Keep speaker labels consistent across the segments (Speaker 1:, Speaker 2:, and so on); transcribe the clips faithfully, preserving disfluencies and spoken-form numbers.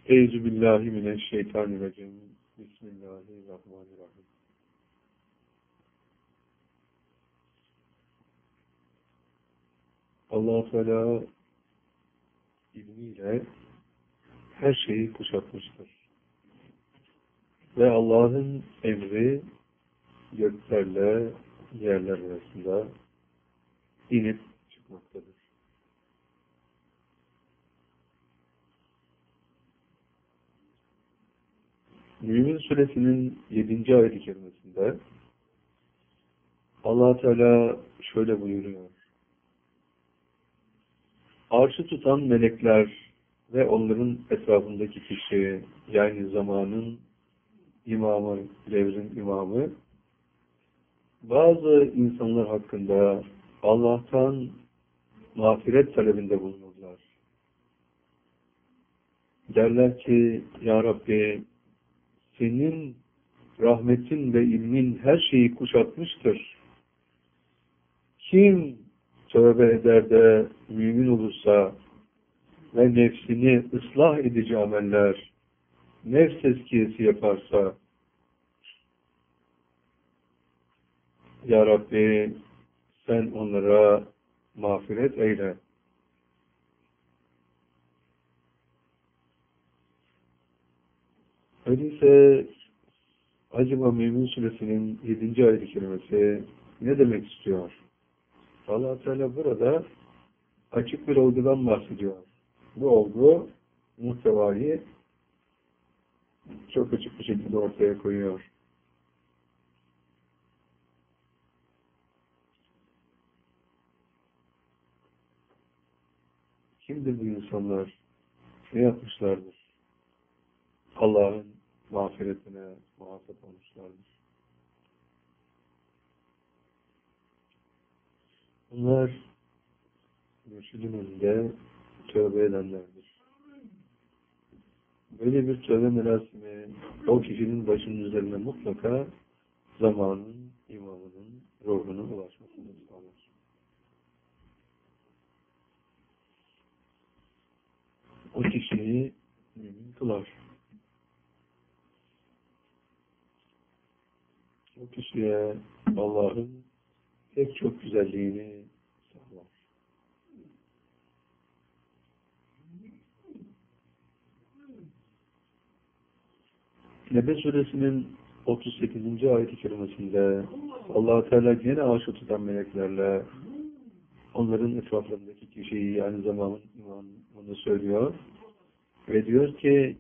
Speaker 1: Eyzu billahi mineşşeytanirracim. Bismillahirrahmanirrahim. Allah-u Teala ilmiyle her şeyi kuşatmıştır. Ve Allah'ın emri göklerle yerler arasında inip çıkmaktadır. Mümin Suresinin yedinci ayet-i kerimesinde Allah Teala şöyle buyuruyor. Arşı tutan melekler ve onların etrafındaki kişi, yani zamanın imamı, devrin imamı, bazı insanlar hakkında Allah'tan mağfiret talebinde bulunurlar. Derler ki, Ya Rabbi, senin rahmetin ve ilmin her şeyi kuşatmıştır. Kim tövbe eder de mümin olursa ve nefsini ıslah edici ameller, nefs tezkiyesi yaparsa, Ya Rabbi sen onlara mağfiret eyle. Öyleyse acaba Mümin Suresinin yedinci ayet-i kerimesi ne demek istiyor? Allah-u Teala burada açık bir olgudan bahsediyor. Bu olgu muhtevayı çok açık bir şekilde ortaya koyuyor. Kimdir bu insanlar? Ne yapmışlardır? Allah'ın mağfiretine muhatap olmuşlardır. Bunlar mürşidin önünde tövbe edenlerdir. Böyle bir tövbe merasimi o kişinin başının üzerine mutlaka zamanın imamının ruhuna ulaşmasını sağlar. O kişiyi mümin kılar. O kişiye Allah'ın pek çok güzelliğini sağlar. Nebe Suresinin otuz sekizinci ayet-i kerimesinde Allah-u Teala yine arşı tutan meleklerle onların etraflarındaki kişiyi, yani zamanın imamını söylüyor ve diyor ki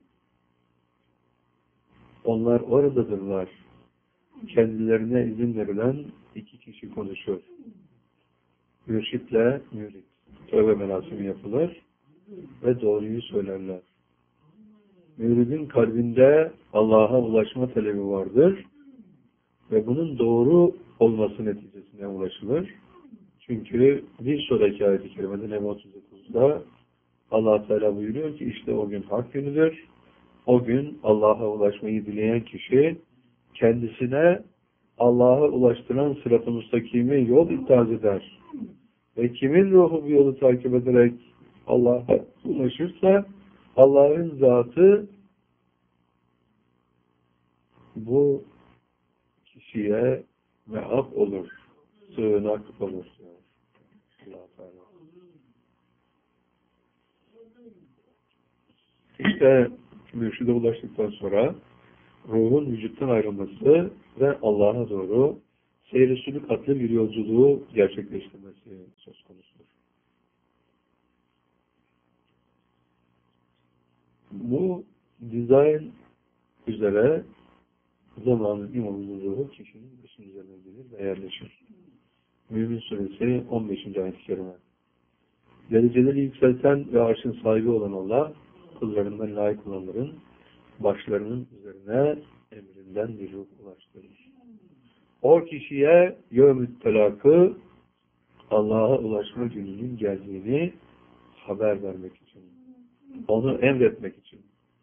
Speaker 1: onlar oradadırlar. Kendilerine izin verilen iki kişi konuşur. Mürşitle mürit. Tövbe merasimi yapılır ve doğruyu söylerler. Müridin kalbinde Allah'a ulaşma talebi vardır ve bunun doğru olması neticesine ulaşılır. Çünkü bir sonraki ayet-i kerimede Nebe otuz dokuzda Allah Teala buyuruyor ki işte o gün hak günüdür. O gün Allah'a ulaşmayı dileyen kişi kendisine Allah'a ulaştıran sırat-ı müstakime yol ittihaz eder. Ve kimin ruhu bu yolu takip ederek Allah'a ulaşırsa Allah'ın zatı bu kişiye meaf olur, sığınak olur. Allah Teala. İşte mürşide ulaştıktan sonra ruhun vücuttan ayrılması ve Allah'a doğru seyr-i sülük adlı bir yolculuğu gerçekleştirmesi söz konusudur. Bu dizayn üzere zamanın imamının ruhu kişinin başının üzerine gelir ve yerleşir. Mümin Suresi on beşinci ayet-i kerime. Dereceleri yükselten ve arşın sahibi olan Allah, kullarından layık olanların başlarının üzerine emrinden bir ruh ulaştırır. O kişiye yevm-i telakı Allah'a ulaşma gününün geldiğini haber vermek için, onu emretmek için.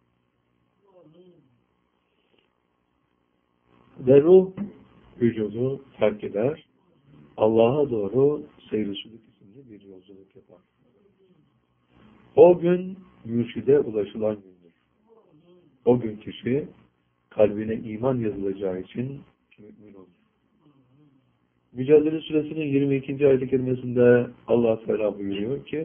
Speaker 1: Ve ruh vücudu terk eder, Allah'a doğru seyr-i sülük isimli bir yolculuk yapar. O gün mürşide ulaşılan gündür. o gün kişi kalbine iman yazılacağı için mümin olur. Mücadele Suresinin yirmi ikinci ayet-i kerimesinde Allah Teala buyuruyor ki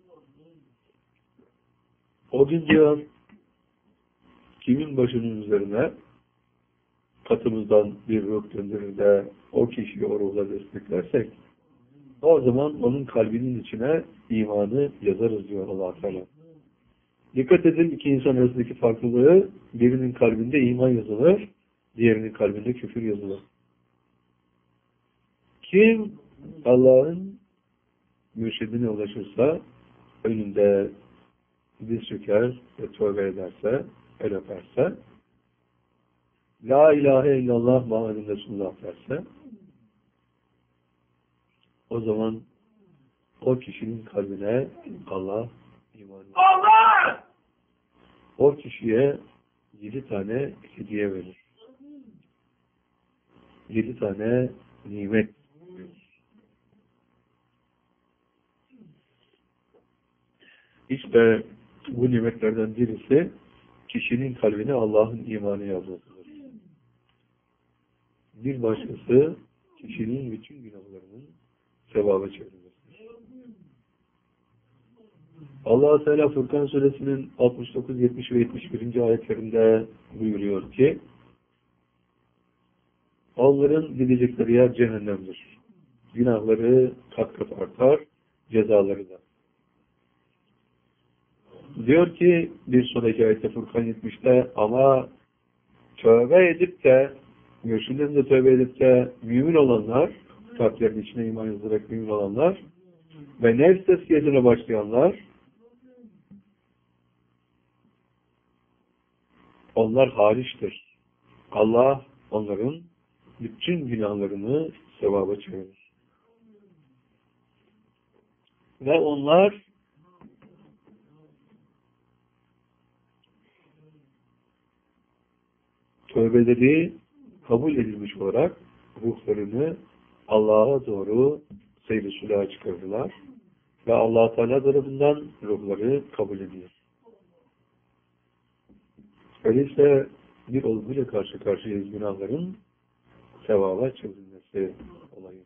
Speaker 1: o gün diyor kimin başının üzerine katımızdan bir ruh gönderir de o kişiyi o ruhla desteklersek o zaman onun kalbinin içine imanı yazarız diyor Allah Teala. Dikkat edin, iki insan arasındaki farklılığı, birinin kalbinde iman yazılır, diğerinin kalbinde küfür yazılır. Kim Allah'ın mürşidine ulaşırsa, önünde diz çöker ve tövbe ederse, el öperse, La ilahe illallah Muhammedun Resulullah derse, o zaman o kişinin kalbine Allah iman verir. Allah! O kişiye yedi tane hediye verir. Yedi tane nimet verir. İşte bu nimetlerden birisi kişinin kalbine Allah'ın imanı yazmasıdır. Bir başkası kişinin bütün günahlarının sevaba çevrilmesidir. Allah Teala Furkan Suresinin altmış dokuz, yetmiş ve yetmiş birinci ayetlerinde buyuruyor ki onların gidecekleri yer cehennemdir. Günahları kat kat artar, cezaları da. Diyor ki bir sonraki ayette Furkan yetmişte ama tövbe edip de görüşünden de tövbe edip de mümin olanlar, kalplerinin içine iman yazarak mümin olanlar ve nefs tezkiyesine başlayanlar onlar hariçtir. Allah onların bütün günahlarını sevaba çevirir. Ve onlar tövbeleri kabul edilmiş olarak ruhlarını Allah'a doğru seyr-i sülâha çıkardılar ve Allah Teala tarafından ruhları kabul ediyor. Öyleyse bir olguyla karşı karşıyayız günahların sevaba çevrilmesi olayı.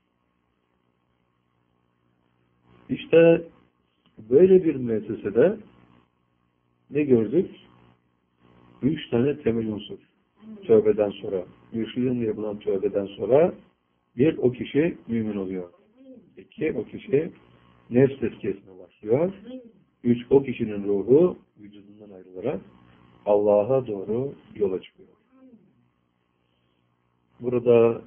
Speaker 1: İşte böyle bir müessesede ne gördük? Üç tane temel unsur. Tövbeden sonra, mürşidinle yapılan tövbeden sonra bir, o kişi mümin oluyor. İki, o kişi nefs tezkiyesine başlıyor. Üç, o kişinin ruhu vücudundan ayrılarak Allah'a doğru yola çıkıyor. Burada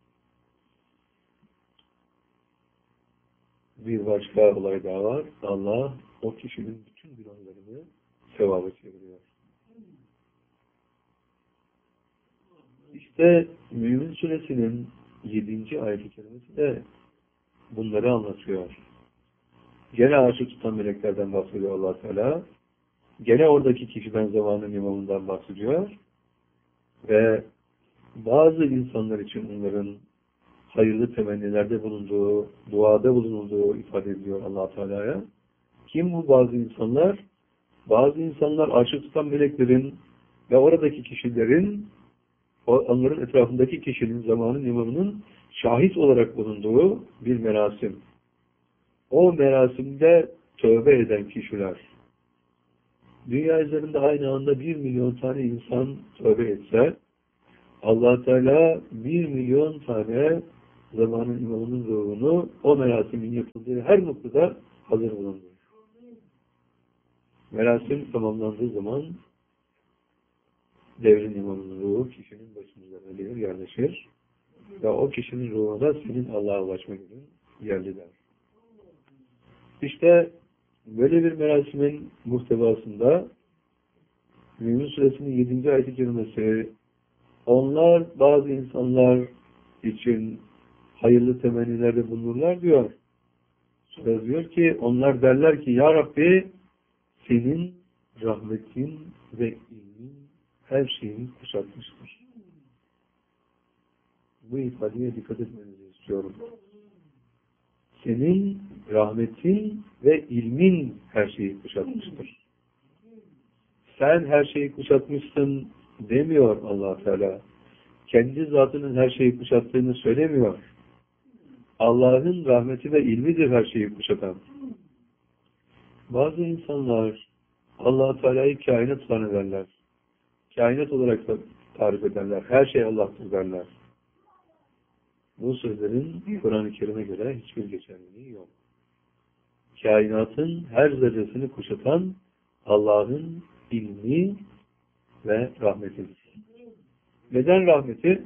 Speaker 1: bir başka olay daha var. Allah o kişinin bütün günahlarını sevaba çeviriyor. İşte Mümin Suresinin yedinci ayet-i kerimesi de bunları anlatıyor. Gene arşı tutan meleklerden bahsediyor Allah Teala. Gene oradaki kişiden zamanın imamından bahsediyor. Ve bazı insanlar için onların hayırlı temennilerde bulunduğu, duada bulunulduğu ifade ediliyor Allah Teala'ya. Kim bu bazı insanlar? Bazı insanlar arşı tutan meleklerin ve oradaki kişilerin, onların etrafındaki kişinin, zamanın imamının şahit olarak bulunduğu bir merasim. O merasimde tövbe eden kişiler. Dünya üzerinde aynı anda bir milyon tane insan tövbe etse, Allah Teala bir milyon tane zamanın imamının ruhunu o merasimin yapıldığı her noktada hazır bulundu. Merasim tamamlandığı zaman devrin imamının ruhu kişinin başının üzerine gelir, yerleşir ve o kişinin ruhuna senin Allah'a ulaşma gibi yerli der. İşte böyle bir merasimin muhtevasında Mümin Suresinin yedinci ayet-i kerimesi onlar bazı insanlar için hayırlı temennilerde bulunurlar diyor. Sonra diyor ki onlar derler ki Ya Rabbi senin rahmetin ve ilmin her şeyini kuşatmıştır. Bu ifadeye dikkat etmenizi istiyorum. Senin rahmetin ve ilmin her şeyi kuşatmıştır. sen her şeyi kuşatmışsın demiyor Allah Teala. Kendi zatının her şeyi kuşattığını söylemiyor. Allah'ın rahmeti ve ilmidir her şeyi kuşatan. Bazı insanlar Allah Teala'yı kainat zannederler. Kainat olarak da tarif ederler. Her şey Allah'tır derler. Bu sözlerin Kur'an-ı Kerim'e göre hiçbir geçerliliği yok. Kainatın her zerresini kuşatan Allah'ın ilmi ve rahmetidir. Neden rahmeti?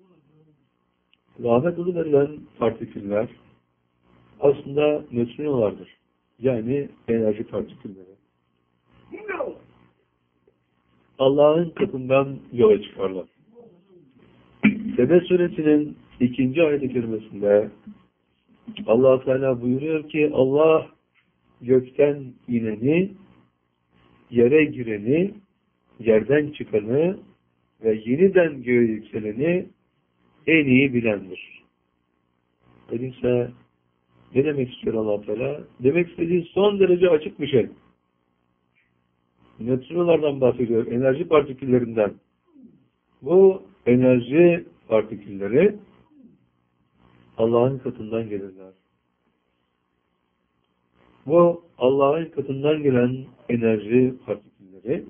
Speaker 1: Rahmet adı verilen partiküller aslında nötrinolardır. Yani enerji partikülleri. Allah'ın katından yola çıkarlar. Tevbe suresinin ikinci ayet-i kerimesinde Allah Teala buyuruyor ki Allah gökten ineni, yere gireni, yerden çıkanı ve yeniden göğe yükseleni en iyi bilendir. Öyleyse ne demek istiyor Allah Teala? Demek istediği son derece açık bir şey. Nötrinolardan bahsediyor, enerji partiküllerinden. Bu enerji partikülleri Allah'ın katından gelirler. Bu Allah'ın katından gelen enerji partikülleri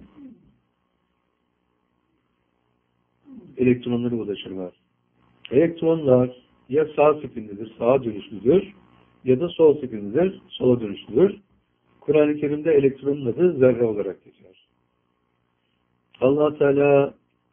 Speaker 1: elektronları ulaşırlar. Elektronlar ya sağ spinlidir, sağa dönüşlüdür ya da sol spinlidir, sola dönüşlüdür. Kur'an-ı Kerim'de elektronun adı zerre olarak geçer. Allah Teala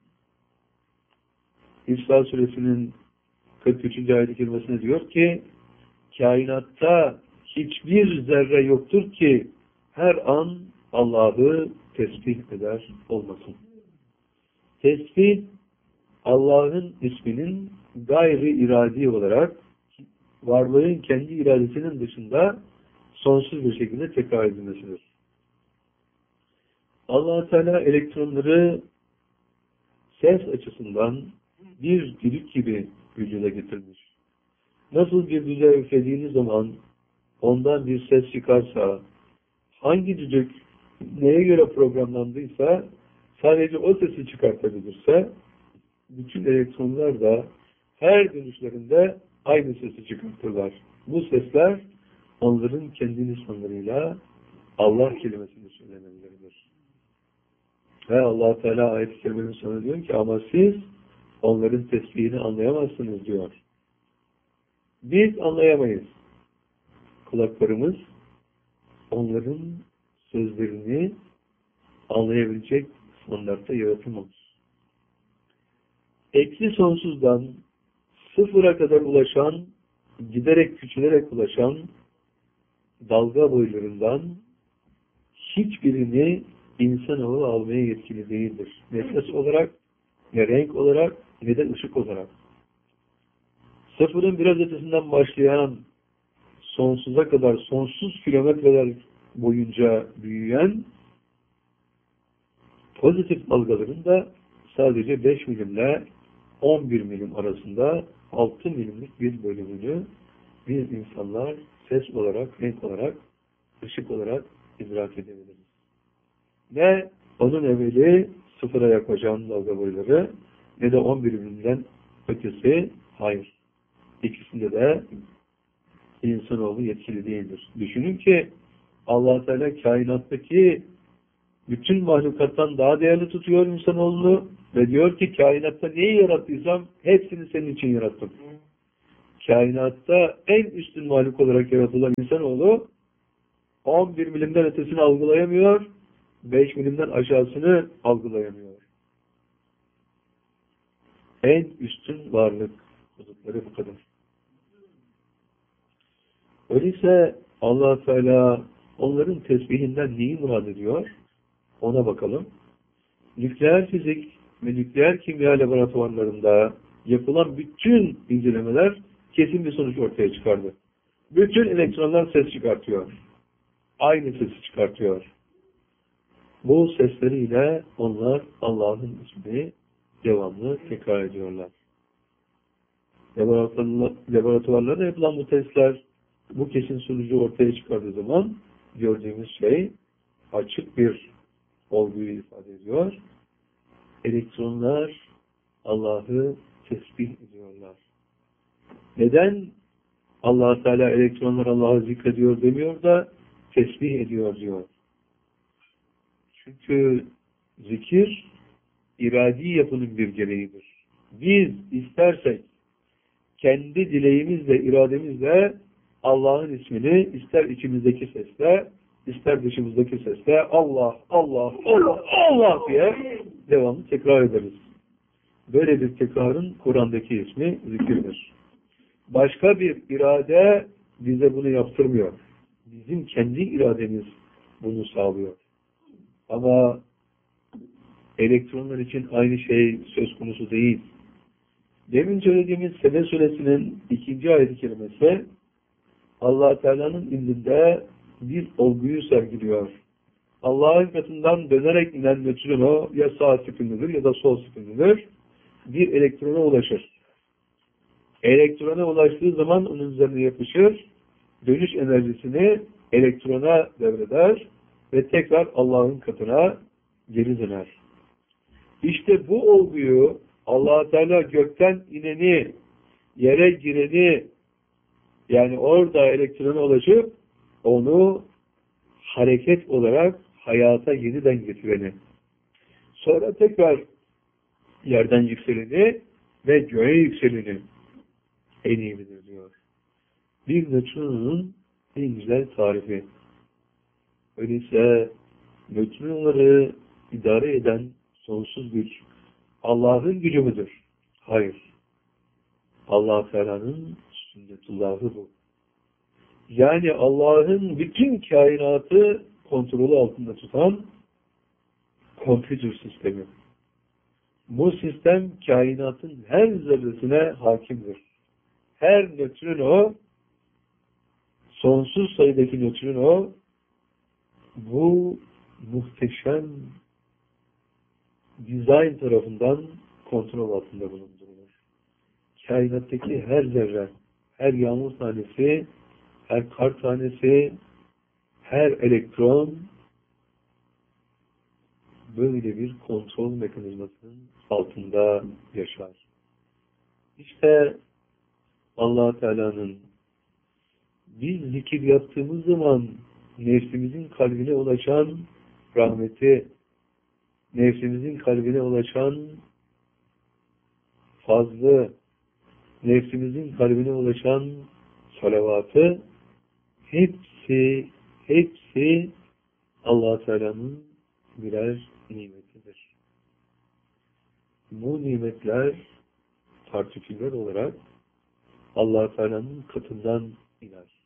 Speaker 1: İsra suresinin kırk üçüncü ayet-i kerimesine diyor ki kainatta hiçbir zerre yoktur ki her an Allah'ı tesbih eder olmasın. Tesbih Allah'ın isminin gayri iradi olarak varlığın kendi iradesinin dışında sonsuz bir şekilde tekrar edilmesidir. Allah Teala elektronları ses açısından bir düdük gibi vücuda getirmiş. Nasıl bir düdüğe üflediğiniz zaman ondan bir ses çıkarsa, hangi düdük neye göre programlandıysa sadece o sesi çıkartabilirse, bütün elektronlar da her dönüşlerinde aynı sesi çıkartırlar. Bu sesler onların kendi lisanlarıyla Allah kelimesini söylemeleridir. Ve Allah Teala ayet-i kerimenin sonunda diyor ki ama siz onların tesbihini anlayamazsınız diyor. Biz anlayamayız. Kulaklarımız onların sözlerini anlayabilecek standartta yaratılmamış. Eksi sonsuzdan sıfıra kadar ulaşan, giderek küçülerek ulaşan dalga boylarından hiçbirini insanoğlu almaya yetkili değildir. Ne ses olarak, ne renk olarak, ne de ışık olarak. Sıfırın biraz ötesinden başlayan, sonsuza kadar, sonsuz kilometreler boyunca büyüyen pozitif dalgaların da sadece beş milimle on bir milim arasında altı milimlik bir bölümünü biz insanlar ses olarak, renk olarak, ışık olarak idrak edebiliriz. Ne onun evveli sıfıra yaklaşan dalga boyları ne de on bir milimden ötesi hayır. İkisinde de insanoğlu yetkili değildir. Düşünün ki Allah Teala kainattaki bütün mahlukattan daha değerli tutuyor insanoğlunu ve diyor ki kainatta neyi yarattıysam hepsini senin için yarattım. Kainatta en üstün mahluk olarak yaratılan insanoğlu on bir milimden ötesini algılayamıyor, beş milimden aşağısını algılayamıyor. En üstün varlık huzurları bu kadar. Öyleyse Allah Teala onların tesbihinden neyi murad ediyor? Ona bakalım. Nükleer fizik ve nükleer kimya laboratuvarlarında yapılan bütün incelemeler kesin bir sonuç ortaya çıkardı. Bütün elektronlar ses çıkartıyor. Aynı sesi çıkartıyor. Bu sesleriyle onlar Allah'ın ismini devamlı tekrar ediyorlar. Laboratuvarlarda yapılan bu testler bu kesin sonucu ortaya çıkardığı zaman gördüğümüz şey açık bir olguyu ifade ediyor. Elektronlar Allah'ı tesbih ediyorlar. Neden Allah Teala elektronlar Allah'ı zikrediyor demiyor da tesbih ediyor diyor. Çünkü zikir iradi yapının bir gereğidir. Biz istersek kendi dileğimizle, irademizle Allah'ın ismini ister içimizdeki sesle, ister dışımızdaki sesle Allah, Allah, Allah, Allah diye devamlı tekrar ederiz. Böyle bir tekrarın Kur'an'daki ismi zikirdir. Başka bir irade bize bunu yaptırmıyor. Bizim kendi irademiz bunu sağlıyor. Ama elektronlar için aynı şey söz konusu değil. Demin söylediğimiz Sebe Suresinin ikinci ayet-i kerimesi Allah Teala'nın indinde bir olguyu sergiliyor. Allah'ın katından dönerek inen nötrino ya sağ spinlidir ya da sol spinlidir. Bir elektrona ulaşır. Elektrona ulaştığı zaman onun üzerine yapışır. Dönüş enerjisini elektrona devreder ve tekrar Allah'ın katına geri döner. İşte bu olguyu Allah Teala gökten ineni, yere gireni, yani orada elektrona ulaşıp onu hareket olarak hayata yeniden getireni, sonra tekrar yerden yükseleni ve göğe yükseleni en iyi bilir diyor. Bir nötronun en güzel tarifi. Öyleyse nötronları idare eden sonsuz güç Allah'ın gücü müdür? Hayır. Allah Teala'nın sünnetullahı bu. Yani Allah'ın bütün kainatı kontrolü altında tutan kompütür sistemi. Bu sistem kainatın her zerresine hakimdir. Her nötrino, sonsuz sayıdaki nötrino bu muhteşem dizayn tarafından kontrol altında bulundurulur. Kainattaki her zerre, her yağmur tanesi, her kar tanesi, her elektron böyle bir kontrol mekanizmasının altında yaşar. İşte Allah Teala'nın biz zikir yaptığımız zaman nefsimizin kalbine ulaşan rahmeti, nefsimizin kalbine ulaşan fazlı, nefsimizin kalbine ulaşan salavatı hepsi, hepsi Allah Teala'nın birer nimetidir. Bu nimetler partiküller olarak Allah Teala'nın katından iner.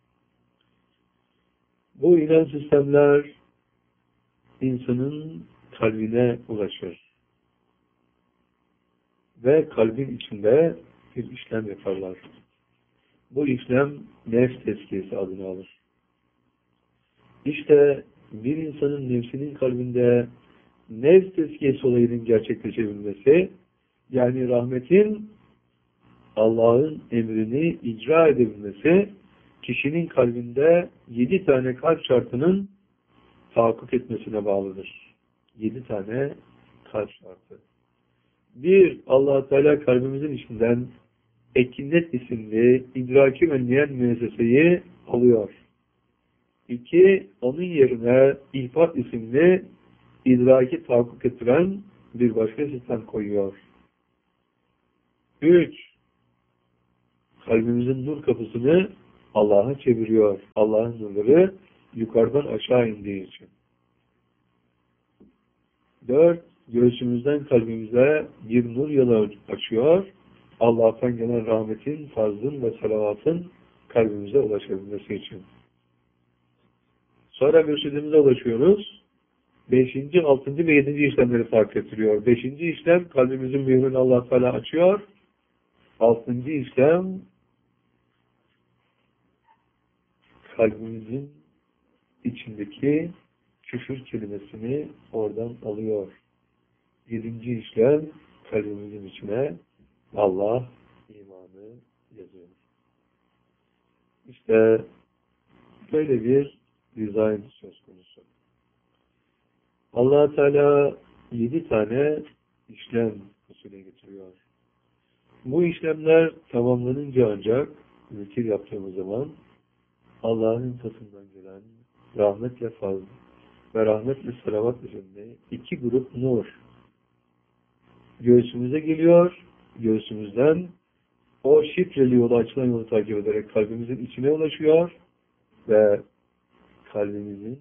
Speaker 1: Bu inen sistemler insanın kalbine ulaşır. Ve kalbin içinde bir işlem yaparlar. Bu işlem nefs tezkiyesi adını alır. İşte bir insanın nefsinin kalbinde nefs tezkiyesi olayının gerçekleşebilmesi, yani rahmetin Allah'ın emrini icra edebilmesi, kişinin kalbinde yedi tane kalp şartının tahakkuk etmesine bağlıdır. Yedi tane kalp şartı. Bir, Allah Teala kalbimizin içinden Ekinet isimli idraki önleyen müesseseyi alıyor. İki, onun yerine İlfat isimli idraki tahakkuk ettiren bir başka sistem koyuyor. Üç, kalbimizin nur kapısını Allah'a çeviriyor. Allah'ın nurları yukarıdan aşağı indiği için. Dört, göğsümüzden kalbimize bir nur yolu açıyor. Allah'tan gelen rahmetin, fazlın ve salavatın kalbimize ulaşabilmesi için. Sonra mürşidimize ulaşıyoruz. Beşinci, altıncı ve yedinci işlemleri takip ettiriyor. Beşinci işlem kalbimizin mührünü Allah Teala açıyor. Altıncı işlem kalbimizin içindeki küfür kelimesini oradan alıyor. Yedinci işlem kalbimizin içine Allah imanı yazıyor. İşte böyle bir dizayn söz konusu. Allah Teala yedi tane işlem usulü getiriyor. Bu işlemler tamamlanınca ancak zikir yaptığımız zaman Allah'ın katından gelen rahmetle fazl ve rahmetle salavat üzerinde iki grup nur göğsümüze geliyor. Göğsümüzden o şifreli yolu, açılan yolu takip ederek kalbimizin içine ulaşıyor ve kalbimizin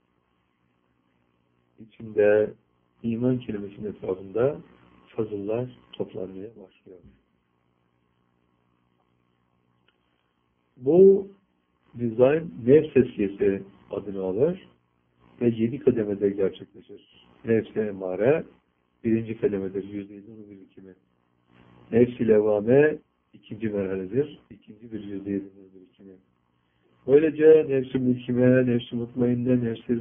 Speaker 1: içinde iman kelimesinin etrafında fazıllar toplanmaya başlıyor. Bu dizayn nefs tezkiyesi adını alır ve yedi kademede gerçekleşir. Nefs-i emare birinci kademedir, yüzde yedi nur birikimi. Nefs-i levvame ikinci merhaledir, ikinci bir yüzde yedi nur birikimi. Böylece nefs-i mülkime, nefs-i mutmainne, nefs-i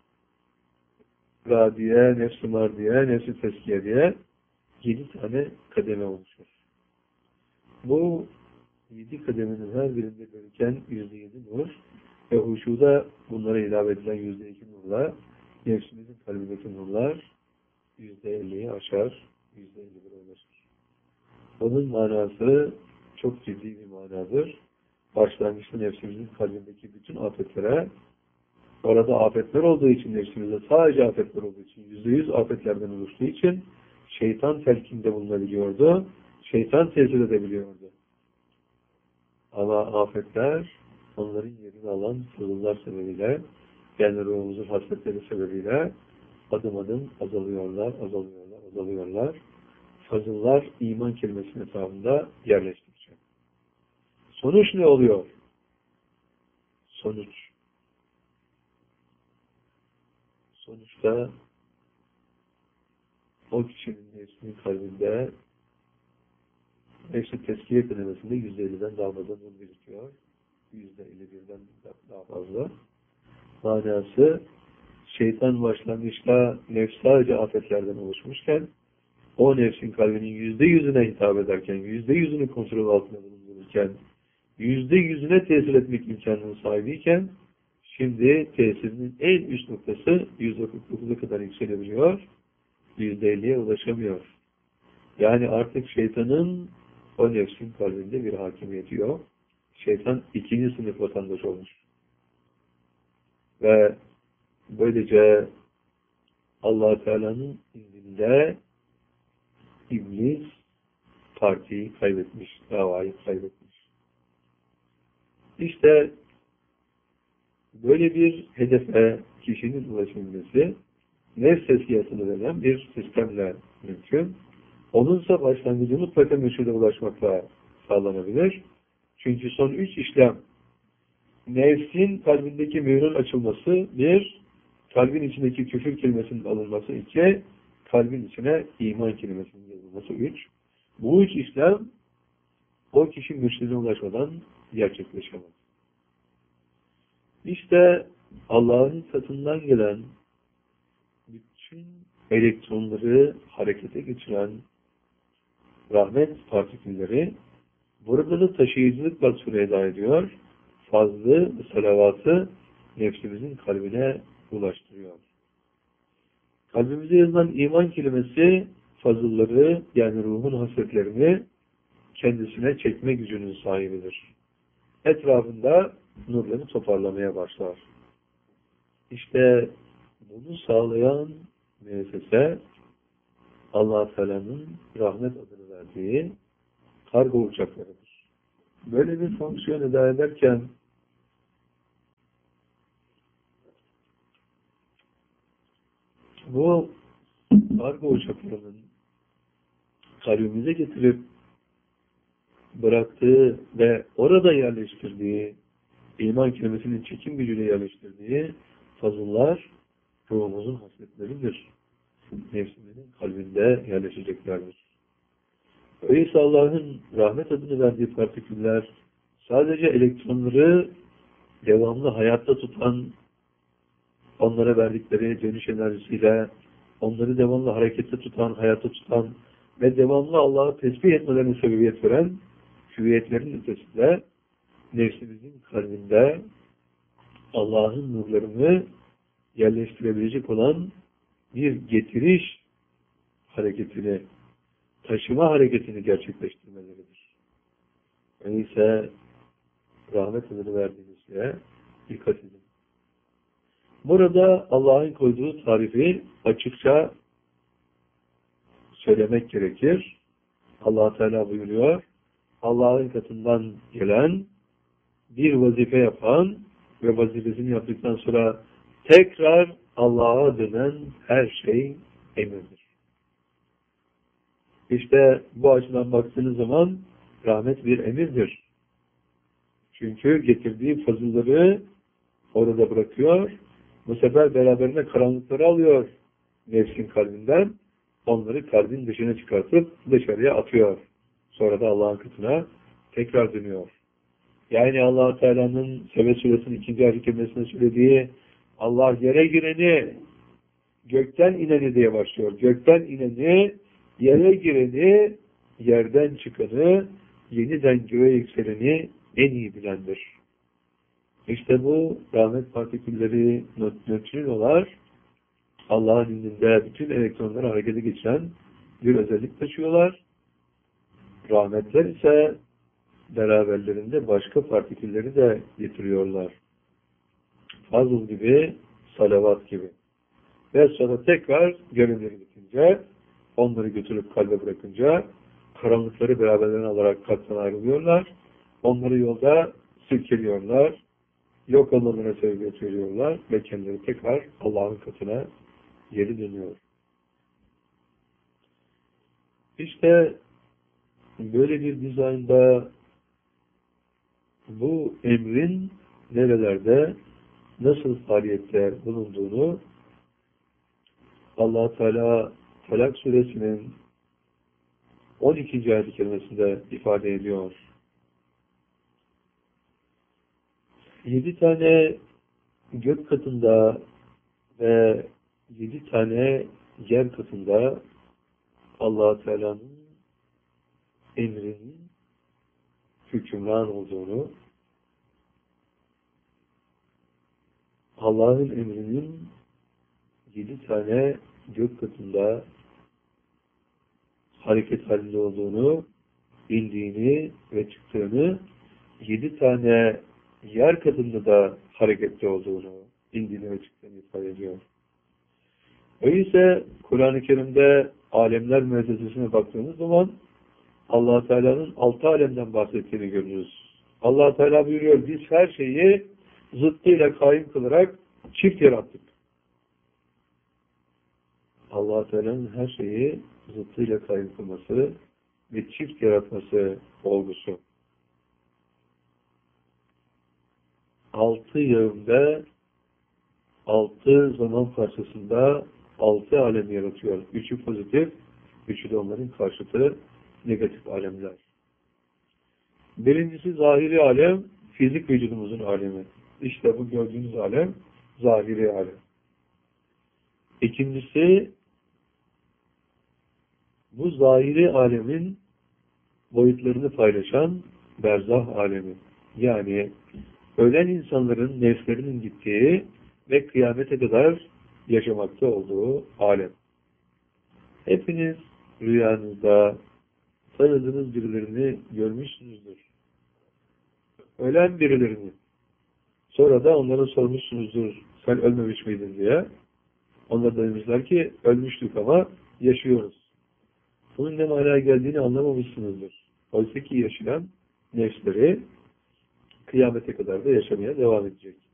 Speaker 1: radiye, nefs-i mardiye, nefs-i teskiye diye yedi tane kademe oluşur. Bu yedi kademenin her birinde biriken yüzde yedi nur ve huşuda bunlara ilave edilen yüzde iki nurla nefsimizin kalbindeki nurlar yüzde elliyi aşar, yüzde elli bir ulaşır. Onun manası çok ciddi bir manadır. Başlangıçta nefsimizin kalbindeki bütün afetlere, orada afetler olduğu için, nefsimizde sadece afetler olduğu için, yüzde yüz afetlerden oluştuğu için şeytan telkinde bulunabiliyordu, şeytan tesir edebiliyordu. Ama afetler onların yerini alan fırıllar sebebiyle, yani ruhumuzun hasretleri sebebiyle adım adım azalıyorlar, azalıyorlar, azalıyorlar. Fazıllar iman kelimesinin etrafında yerleştikçe. Sonuç ne oluyor? Sonuç. Sonuçta o kişinin nefsinin kalbinde nefsi teskiye kelimesinde yüzde elliden daha fazla nur birikiyor. yüzde elli birden daha fazla. Manası şeytan başlangıçta nefs sadece afetlerden oluşmuşken o nefsin kalbinin yüzde yüzüne hitap ederken, yüzde yüzünü kontrol altında bulundururken, yüzde yüzüne tesir etmek imkanının sahibiyken, şimdi tesirinin en üst noktası yüzde kırk dokuza kadar yükselebiliyor, yüzde elliye ulaşamıyor. Yani artık şeytanın o nefsin kalbinde bir hakimiyeti yok. Şeytan ikinci sınıf vatandaş olmuş. Ve böylece Allah Teala'nın indinde İblis partiyi kaybetmiş, davayı kaybetmiş. İşte böyle bir hedefe kişinin ulaşabilmesi nefs tezkiyesini veren bir sistemle mümkün. Onunsa başlangıcı mutlaka meşhude ulaşmakla sağlanabilir. Çünkü son üç işlem nefsin kalbindeki mührün açılması, bir, kalbin içindeki küfür kelimesinin alınması, iki, kalbin içine iman kelimesinin yazılması, üç. Bu üç işlem o kişi mürşidine ulaşmadan gerçekleşemez. İşte Allah'ın katından gelen bütün elektronları harekete geçiren rahmet partikülleri burada da taşıyıcılık vasfını eda ediyor. Fazlı salavatı nefsimizin kalbine ulaştırıyor. Kalbimize yazılan iman kelimesi fazılları, yani ruhun hasretlerini kendisine çekme gücünün sahibidir. Etrafında nurları toparlamaya başlar. İşte bunu sağlayan müessese Allah Teala'nın rahmet adını verdiği kargo uçaklarıdır. Böyle bir fonksiyon eda ederken bu kargo uçaklarının kalbimize getirip bıraktığı ve orada yerleştirdiği, iman kelimesinin çekim gücüyle yerleştirdiği fazıllar ruhumuzun hasretleridir. Nefsimizin kalbinde yerleşeceklerdir. Öyleyse Allah'ın rahmet adını verdiği partiküller sadece elektronları devamlı hayatta tutan, onlara verdikleri dönüş enerjisiyle onları devamlı harekette tutan, hayatta tutan ve devamlı Allah'ı tesbih etmelerine sebebiyet veren hüviyetlerin ötesinde nefsimizin kalbinde Allah'ın nurlarını yerleştirebilecek olan bir getiriş hareketini, taşıma hareketini gerçekleştirmeleridir. Öyleyse rahmet adını verdiğiniz şeye dikkat edin. Burada Allah'ın koyduğu tarifi açıkça söylemek gerekir. Allah Teala buyuruyor, Allah'ın katından gelen bir vazife yapan ve vazifesini yaptıktan sonra tekrar Allah'a dönen her şey emirdir. İşte bu açıdan baktığınız zaman rahmet bir emirdir. Çünkü getirdiği fazılları orada bırakıyor. Bu sefer beraberine karanlıkları alıyor nefsin kalbinden. Onları kalbin dışına çıkartıp dışarıya atıyor. Sonra da Allah'ın katına tekrar dönüyor. Yani Allah Teala'nın Sebe Suresinin ikinci ayet kelimesinde söylediği Allah yere gireni, gökten ineni diye başlıyor. Gökten ineni, yere gireni, yerden çıkanı, yeniden göğe yükseleni en iyi bilendir. İşte bu rahmet partikülleri, nötrinolar Allah'ın indinde bütün elektronları harekete geçiren bir özellik taşıyorlar. Rahmetler ise beraberlerinde başka partikülleri de getiriyorlar. Fazıl gibi, salavat gibi. Ve sonra tekrar görevleri bitince, onları götürüp kalbe bırakınca, karanlıkları beraberlerine alarak kalpten ayrılıyorlar. Onları yolda silkeliyorlar. Yok olmalarına sebebiyet veriyorlar ve kendileri tekrar Allah'ın katına geri dönüyor. İşte böyle bir dizaynda bu emrin nerelerde nasıl faaliyette bulunduğunu Allah Teala Felak Suresinin on ikinci ayet-i kerimesinde ifade ediyor. Yedi tane gök katında ve yedi tane yer katında Allah Teala'nın emrinin hükümran olduğunu, Allah'ın emrinin yedi tane gök katında hareket halinde olduğunu, indiğini ve çıktığını, yedi tane yer katında da harekette olduğunu, indiğini ve çıktığını ifade ediyor. Öyleyse Kur'an-ı Kerim'de alemler müessesesine baktığımız zaman Allah Teala'nın altı alemden bahsettiğini görürüz. Allah Teala buyuruyor, biz her şeyi zıttıyla kaim kılarak çift yarattık. Allah Teala'nın her şeyi zıttıyla kaim kılması ve çift yaratması olgusu. Altı yığında, altı zaman parçasında altı alem yaratıyor. Üçü pozitif, üçü de onların karşıtı negatif alemler. Birincisi zahiri alem, fizik vücudumuzun alemi. İşte bu gördüğünüz alem, zahiri alem. İkincisi, bu zahiri alemin boyutlarını paylaşan berzah alemi. Yani ölen insanların nefslerinin gittiği ve kıyamete kadar yaşamakta olduğu alem. Hepiniz rüyanızda tanıdığınız birilerini görmüşsünüzdür. Ölen birilerini. Sonra da onlara sormuşsunuzdur, sen ölmemiş miydin diye. Onlar da demişler ki, ölmüştük ama yaşıyoruz. Bunun ne manaya geldiğini anlamamışsınızdır. Oysa ki yaşayan nefsleri kıyamete kadar da yaşamaya devam edecek.